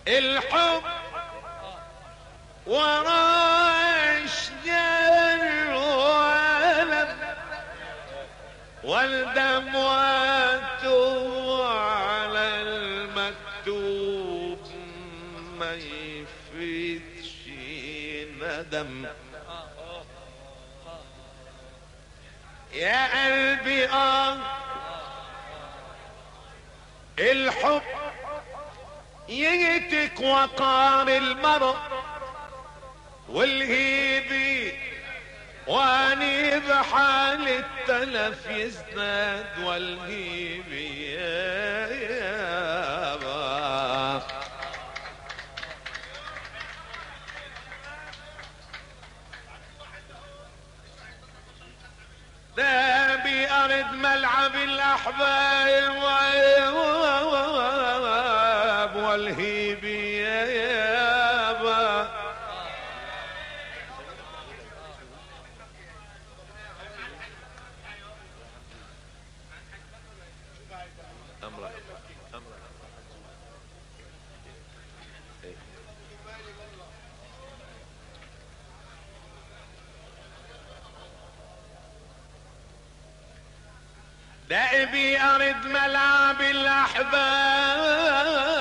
الحب وراش جر ولد والدم واتو على المكتوب ما يفيدش ندم. يا قلبي الحب يجتك وقار المرء والهيبي واني بحال التلف يزداد والهيبي يابا. ده بأرض ملعب الأحباب والهيبي يابا. ده بأرض ملعب الأحباب